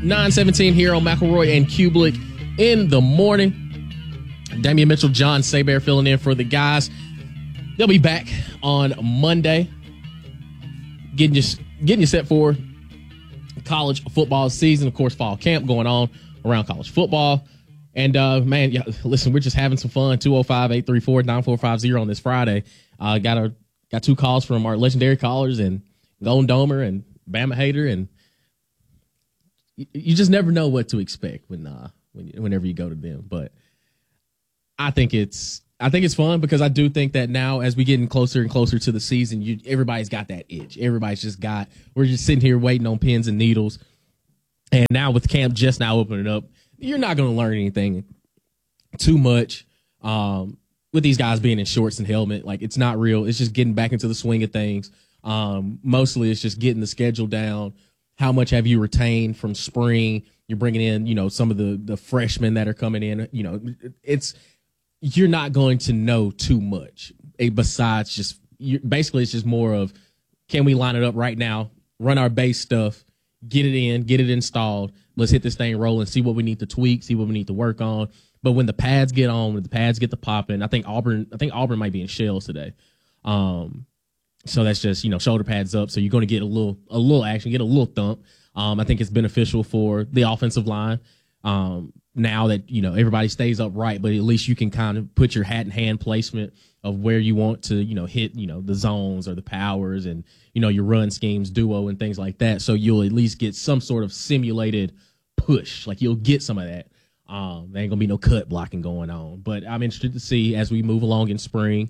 9:17 here on McElroy and Kubelik in the morning. Damian Mitchell, John Saber filling in for the guys. They'll be back on Monday, getting you set for college football season. Of course, fall camp going on around college football. And, man, yeah, listen, we're just having some fun. 205-834-9450 on this Friday. Got two calls from our legendary callers and Golden Domer and Bama Hater, and you just never know what to expect whenever you go to them. But I think it's fun because I do think that now as we getting closer and closer to the season, everybody's got that itch. We're just sitting here waiting on pins and needles. And now with camp just now opening up, you're not going to learn anything too much with these guys being in shorts and helmet. Like, it's not real. It's just getting back into the swing of things. Mostly it's just getting the schedule down. How much have you retained from spring? You're bringing in, some of the freshmen that are coming in. You're not going to know too much besides basically it's just more of, can we line it up right now, run our base stuff, get it in, get it installed. Let's hit this thing rolling, see what we need to tweak, see what we need to work on. But when the pads get on, when the pads get to popping, I think Auburn might be in shells today. So that's just, shoulder pads up. So you're going to get a little action, get a little thump. I think it's beneficial for the offensive line. Now that, everybody stays upright, but at least you can kind of put your hat in hand placement of where you want to, hit, the zones or the powers and, your run schemes, duo and things like that. So you'll at least get some sort of simulated push. Like, you'll get some of that. There ain't gonna be no cut blocking going on, but I'm interested to see as we move along in spring,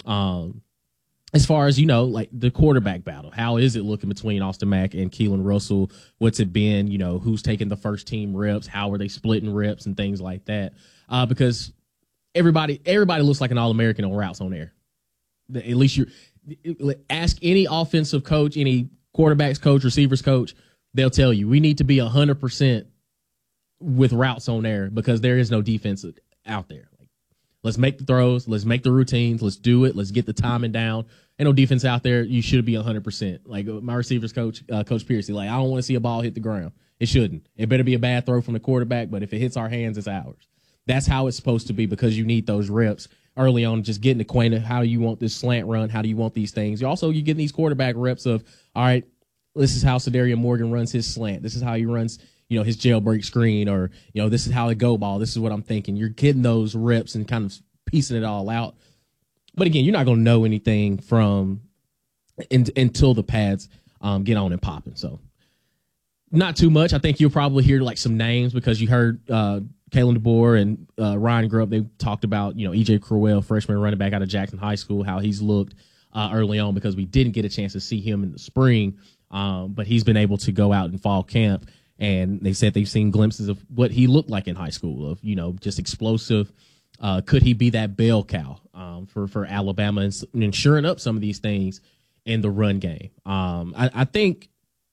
as far as, like the quarterback battle, how is it looking between Austin Mack and Keelan Russell? What's it been? Who's taking the first team reps? How are they splitting reps and things like that? Because everybody looks like an All-American on routes on air. At least ask any offensive coach, any quarterbacks coach, receivers coach, they'll tell you we need to be 100% with routes on air because there is no defense out there. Let's make the throws. Let's make the routines. Let's do it. Let's get the timing down. Ain't no defense out there. You should be 100%. Like my receivers coach, Coach Piercy, I don't want to see a ball hit the ground. It shouldn't. It better be a bad throw from the quarterback, but if it hits our hands, it's ours. That's how it's supposed to be because you need those reps early on, just getting acquainted. How do you want this slant run? How do you want these things? You're getting these quarterback reps of, all right, this is how Cedarian Morgan runs his slant. This is how he runs his jailbreak screen, or, this is how it go ball. This is what I'm thinking. You're getting those reps and kind of piecing it all out. But again, you're not going to know anything until the pads get on and popping. So not too much. I think you'll probably hear some names because you heard Kalen DeBoer and Ryan Grubb. They talked about, EJ Crowell, freshman running back out of Jackson High School, how he's looked early on because we didn't get a chance to see him in the spring. But he's been able to go out in fall camp. And they said they've seen glimpses of what he looked like in high school, of, just explosive. Could he be that bell cow for Alabama and shoring up some of these things in the run game? I think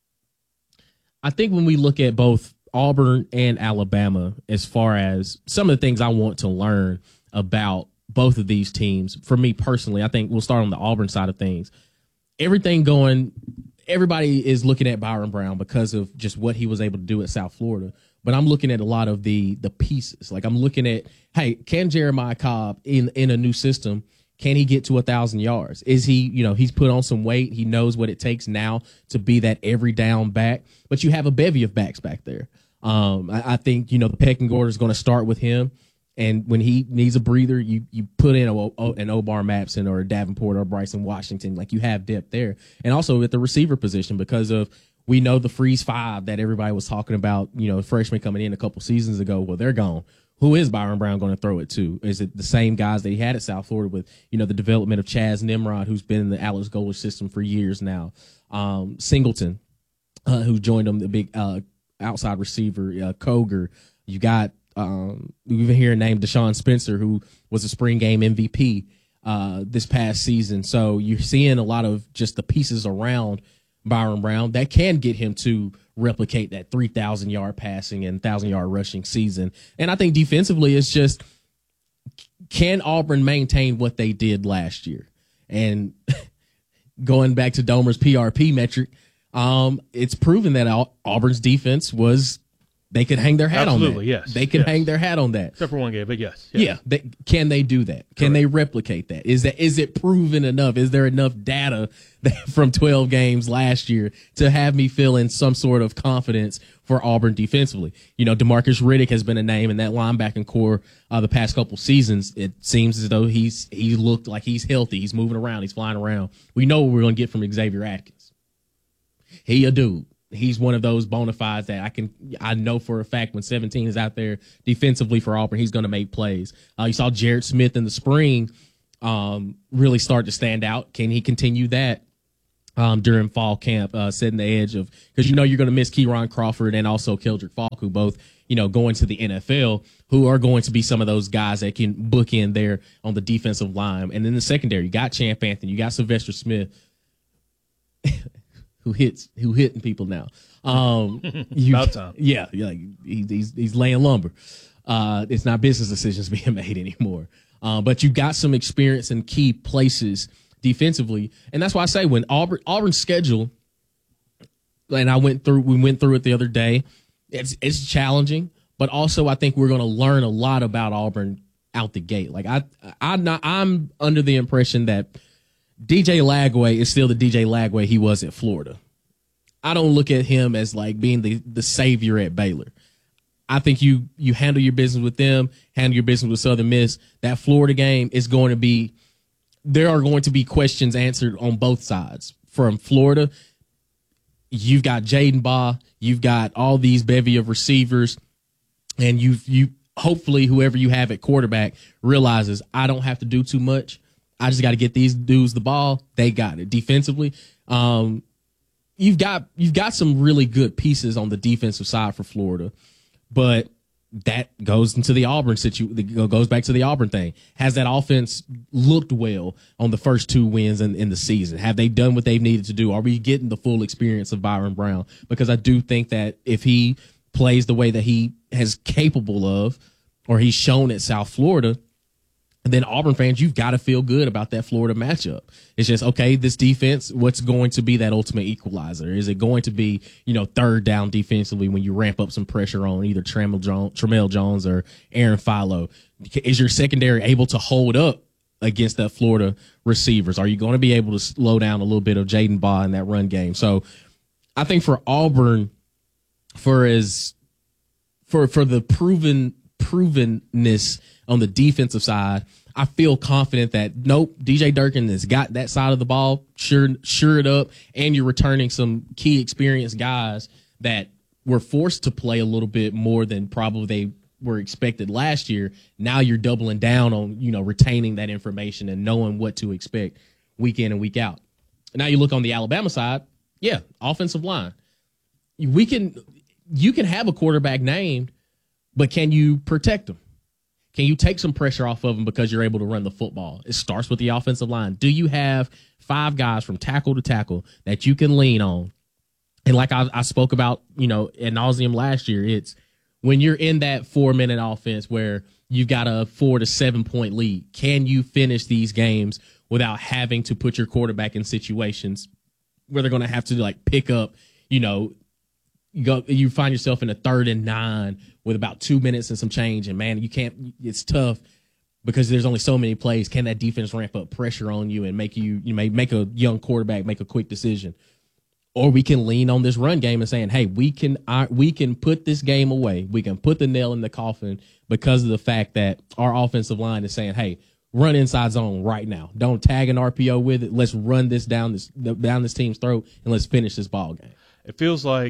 when we look at both Auburn and Alabama, as far as some of the things I want to learn about both of these teams, for me personally, I think we'll start on the Auburn side of things. Everybody is looking at Byron Brown because of just what he was able to do at South Florida. But I'm looking at a lot of the pieces. Like, I'm looking at, hey, can Jeremiah Cobb in a new system, can he get to 1,000 yards? Is he, he's put on some weight. He knows what it takes now to be that every down back. But you have a bevy of backs back there. I think, the pecking order is going to start with him. And when he needs a breather, you put in an Omar Mapson or a Davenport or Bryson Washington. Like, you have depth there. And also at the receiver position because of, we know the freeze five that everybody was talking about, freshmen coming in a couple seasons ago. Well, they're gone. Who is Byron Brown going to throw it to? Is it the same guys that he had at South Florida with, the development of Chaz Nimrod, who's been in the Alex Golesh system for years now? Singleton, who joined him, the big outside receiver, Koger. You got, we've been hearing named Deshaun Spencer, who was a spring game MVP this past season. So you're seeing a lot of just the pieces around Byron Brown that can get him to replicate that 3,000-yard passing and 1,000-yard rushing season. And I think defensively it's just, can Auburn maintain what they did last year? And going back to Domer's PRP metric, it's proven that Auburn's defense was They could hang their hat on that. Absolutely, yes. They could hang their hat on that. Except for one game, but yes. Yeah. Can they do that? Can they replicate that? Is it proven enough? Is there enough data from 12 games last year to have me feel in some sort of confidence for Auburn defensively? You know, DeMarcus Riddick has been a name in that linebacking core the past couple seasons. It seems as though he looked like he's healthy. He's moving around. He's flying around. We know what we're going to get from Xavier Atkins. He a dude. He's one of those bona fides that I know for a fact when 17 is out there defensively for Auburn, he's going to make plays. You saw Jared Smith in the spring really start to stand out. Can he continue that during fall camp, setting the edge of, because you know you're going to miss Keyron Crawford and also Keldrick Falk, who both, you know, going to the NFL, who are going to be some of those guys that can book in there on the defensive line. And then the secondary, you got Champ Anthony, you got Sylvester Smith. Who hitting people now? About time. Yeah, like he's laying lumber. It's not business decisions being made anymore. But you got some experience in key places defensively, and that's why I say when Auburn's schedule, and we went through it the other day. It's challenging, but also I think we're going to learn a lot about Auburn out the gate. Like I'm under the impression that DJ Lagway is still the DJ Lagway he was at Florida. I don't look at him as like being the savior at Baylor. I think you handle your business with them, handle your business with Southern Miss. That Florida game is going to be, there are going to be questions answered on both sides. From Florida, you've got Jaden Baugh, you've got all these bevy of receivers, and you hopefully whoever you have at quarterback realizes I don't have to do too much. I just got to get these dudes the ball. They got it. Defensively, you've got some really good pieces on the defensive side for Florida, but that goes into the Auburn situation. Goes back to the Auburn thing. Has that offense looked well on the first two wins in the season? Have they done what they've needed to do? Are we getting the full experience of Byron Brown? Because I do think that if he plays the way that he is capable of, or he's shown at South Florida, then Auburn fans, you've got to feel good about that Florida matchup. It's just, okay, this defense, what's going to be that ultimate equalizer? Is it going to be, third down defensively when you ramp up some pressure on either Tramel Jones or Aaron Philo? Is your secondary able to hold up against that Florida receivers? Are you going to be able to slow down a little bit of Jaden Baugh in that run game? So I think for Auburn, for the provenness on the defensive side, I feel confident that DJ Durkin has got that side of the ball shored up, and you're returning some key experienced guys that were forced to play a little bit more than probably they were expected last year. Now you're doubling down on, retaining that information and knowing what to expect week in and week out. Now you look on the Alabama side, offensive line. You can have a quarterback named, but can you protect him? Can you take some pressure off of them because you're able to run the football? It starts with the offensive line. Do you have 5 guys from tackle to tackle that you can lean on? And like I spoke about, ad nauseum last year, it's when you're in that 4-minute offense where you've got a 4 to 7 point lead, can you finish these games without having to put your quarterback in situations where they're going to have to pick up, you find yourself in a 3rd and 9 with about 2 minutes and some change, and man, it's tough because there's only so many plays. Can that defense ramp up pressure on you and make make a young quarterback make a quick decision? Or we can lean on this run game and saying, hey, we can put this game away. We can put the nail in the coffin because of the fact that our offensive line is saying, hey, run inside zone right now. Don't tag an RPO with it. Let's run this down this team's throat, and let's finish this ball game. It feels like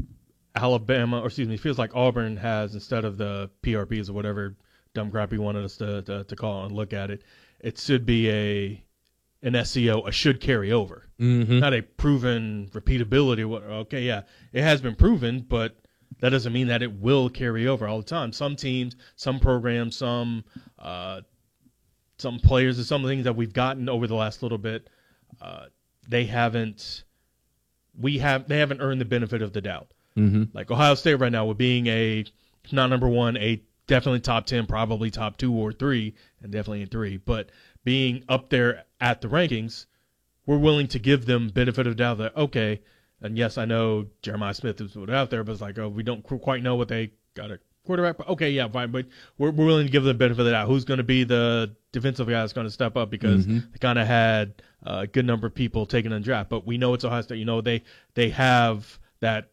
it feels like Auburn has, instead of the PRPs or whatever dumb crap you wanted us to call and look at it, it should be an SEO, a should carry over, not a proven repeatability. Okay, yeah, it has been proven, but that doesn't mean that it will carry over all the time. Some teams, some programs, some players, and some things that we've gotten over the last little bit, they haven't earned the benefit of the doubt. Mm-hmm. Like Ohio State right now, with being not number 1, a definitely top 10, probably top 2 or 3, and definitely in 3, but being up there at the rankings, we're willing to give them benefit of the doubt that, okay, And yes, I know Jeremiah Smith is out there, but it's like, oh, we don't quite know what they got a quarterback. Okay, yeah, fine, but we're willing to give them the benefit of the doubt. Who's going to be the defensive guy that's going to step up, because they kind of had a good number of people taken in the draft. But we know it's Ohio State. You know, they have that.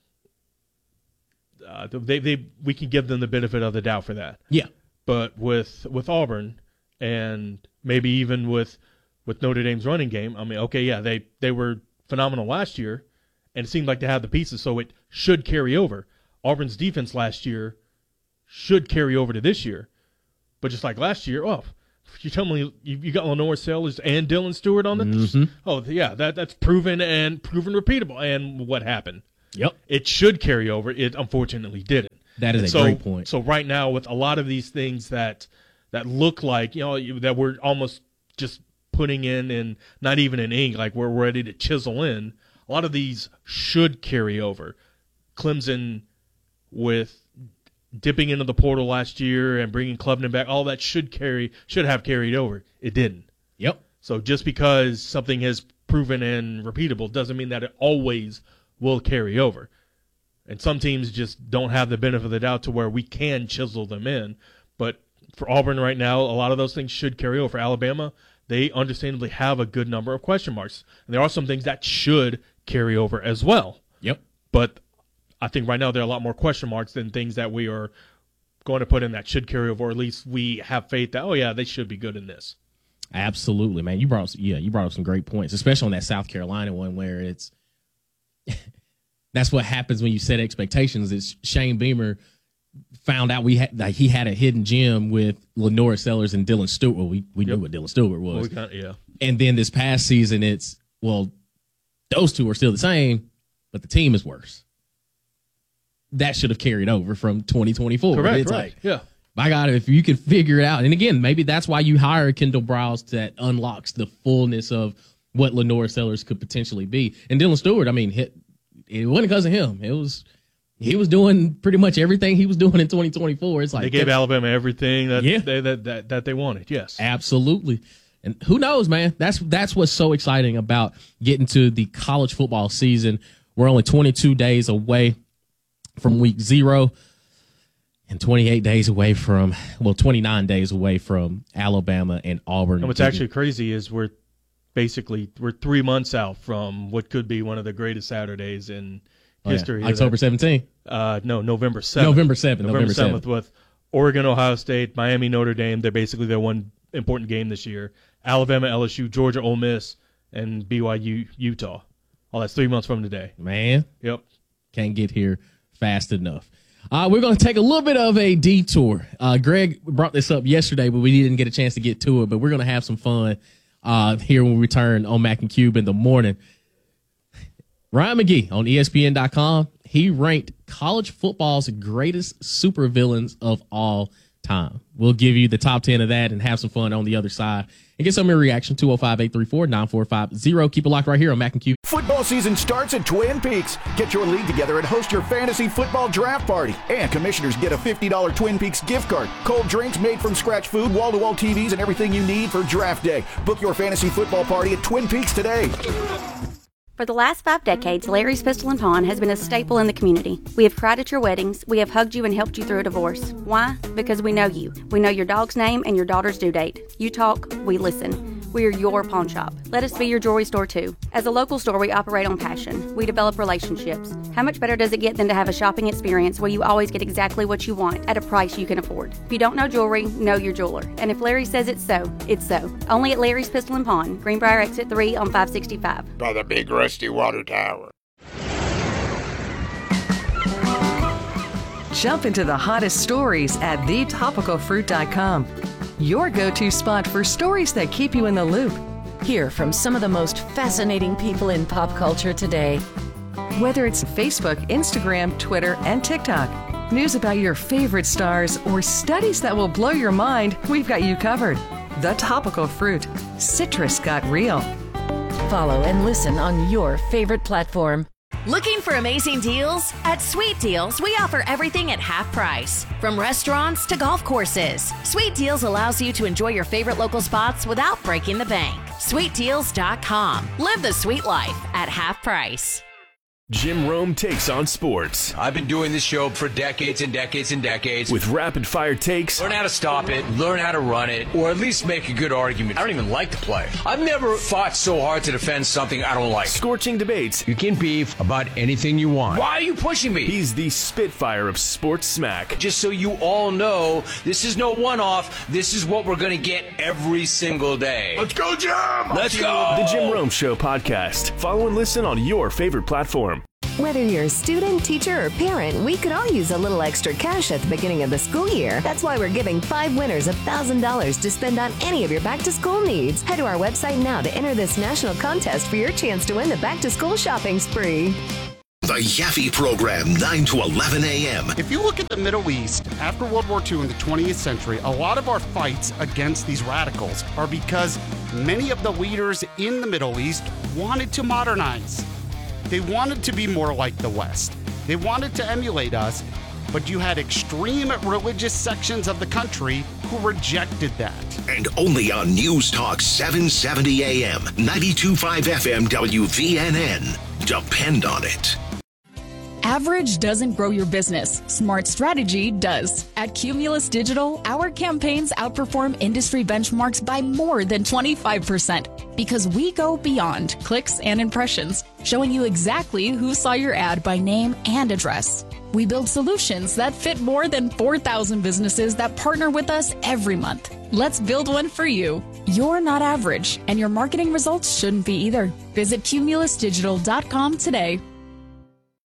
We can give them the benefit of the doubt for that. Yeah. But with Auburn, and maybe even with Notre Dame's running game, I mean, okay, yeah, they were phenomenal last year, and it seemed like they had the pieces, so it should carry over. Auburn's defense last year should carry over to this year. But just like last year, you tell me you got Lenore Sellers and Dylan Stewart on it? Oh, yeah, that's proven repeatable. And what happened? Yep. It should carry over. It unfortunately didn't. That is a great point. So right now, with a lot of these things that look like, that we're almost just putting in and not even in ink, like we're ready to chisel in, a lot of these should carry over. Clemson, with dipping into the portal last year and bringing Klubnik back, all that should have carried over. It didn't. Yep. So just because something is proven and repeatable doesn't mean that it always will carry over. And some teams just don't have the benefit of the doubt to where we can chisel them in. But for Auburn right now, a lot of those things should carry over. For Alabama, they understandably have a good number of question marks. And there are some things that should carry over as well. Yep. But I think right now there are a lot more question marks than things that we are going to put in that should carry over, or at least we have faith that, oh, yeah, they should be good in this. Absolutely, man. You brought up some great points, especially on that South Carolina one where it's that's what happens when you set expectations. Is Shane Beamer found out he had a hidden gem with Lenore Sellers and Dylan Stewart. Well, we knew what Dylan Stewart was. Yeah. And then this past season, it's, those two are still the same, but the team is worse. That should have carried over from 2024. Correct, it's right. Yeah. My God, if you could figure it out. And again, maybe that's why you hire Kendall Browse, that unlocks the fullness of what Lenore Sellers could potentially be. And Dylan Stewart, I mean, it wasn't because of him. He was doing pretty much everything he was doing in 2024. It's like they gave Alabama everything that they wanted. Yes, absolutely. And who knows, man? That's what's so exciting about getting to the college football season. We're only 22 days away from week 0 and 29 days away from Alabama and Auburn. And what's actually crazy is we're 3 months out from what could be one of the greatest Saturdays in history. October 17th? No, November 7th. November 7th with Oregon, Ohio State, Miami, Notre Dame. They're basically their one important game this year. Alabama, LSU, Georgia, Ole Miss, and BYU, Utah. All that's 3 months from today. Man. Yep. Can't get here fast enough. We're going to take a little bit of a detour. Greg brought this up yesterday, but we didn't get a chance to get to it. But we're going to have some fun here when we return on Mac and Cube in the morning. Ryan McGee on ESPN.com, he ranked college football's greatest supervillains of all time. We'll give you the top 10 of that and have some fun on the other side and get some of your reaction. 205-834-9450. Keep it locked right here on Mac and Q. Football season starts at Twin Peaks. Get your league together and host your fantasy football draft party. And commissioners get a $50 Twin Peaks gift card, cold drinks, made from scratch food, wall-to-wall TVs, and everything you need for draft day. Book your fantasy football party at Twin Peaks today. For the last 5 decades, Larry's Pistol and Pawn has been a staple in the community. We have cried at your weddings. We have hugged you and helped you through a divorce. Why? Because we know you. We know your dog's name and your daughter's due date. You talk, we listen. We are your pawn shop. Let us be your jewelry store too. As a local store, we operate on passion. We develop relationships. How much better does it get than to have a shopping experience where you always get exactly what you want at a price you can afford? If you don't know jewelry, know your jeweler. And if Larry says it's so, it's so. Only at Larry's Pistol and Pawn, Greenbrier Exit 3 on 565. By the big rusty water tower. Jump into the hottest stories at thetopicalfruit.com. Your go-to spot for stories that keep you in the loop. Hear from some of the most fascinating people in pop culture today. Whether it's Facebook, Instagram, Twitter, and TikTok, news about your favorite stars, or studies that will blow your mind, we've got you covered. The Topical Fruit. Citrus got real. Follow and listen on your favorite platform. Looking for amazing deals? At Sweet Deals, we offer everything at half price. From restaurants to golf courses, Sweet Deals allows you to enjoy your favorite local spots without breaking the bank. SweetDeals.com. Live the sweet life at half price. Jim Rome takes on sports. I've been doing this show for decades and decades and decades. With rapid-fire takes. Learn how to stop it, learn how to run it, or at least make a good argument. I don't even like the play. I've never fought so hard to defend something I don't like. Scorching debates. You can beef about anything you want. Why are you pushing me? He's the Spitfire of sports smack. Just so you all know, this is no one-off. This is what we're going to get every single day. Let's go, Jim! Let's go! The Jim Rome Show podcast. Follow and listen on your favorite platform. Whether you're a student, teacher, or parent, we could all use a little extra cash at the beginning of the school year. That's why we're giving 5 winners $1,000 to spend on any of your back-to-school needs. Head to our website now to enter this national contest for your chance to win the back-to-school shopping spree. The Yaffe Program, 9 to 11 a.m. If you look at the Middle East, after World War II in the 20th century, a lot of our fights against these radicals are because many of the leaders in the Middle East wanted to modernize. They wanted to be more like the West. They wanted to emulate us, but you had extreme religious sections of the country who rejected that. And only on News Talk 770 AM, 92.5 FM WVNN. Depend on it. Average doesn't grow your business. Smart strategy does. At Cumulus Digital, our campaigns outperform industry benchmarks by more than 25% because we go beyond clicks and impressions, showing you exactly who saw your ad by name and address. We build solutions that fit more than 4,000 businesses that partner with us every month. Let's build one for you. You're not average, and your marketing results shouldn't be either. Visit cumulusdigital.com today.